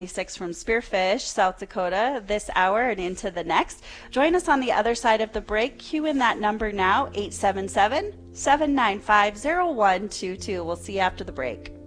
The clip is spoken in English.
26 from Spearfish, South Dakota, this hour and into the next. Join us on the other side of the break. Cue in that number now, 877-795-0122. We'll see you after the break.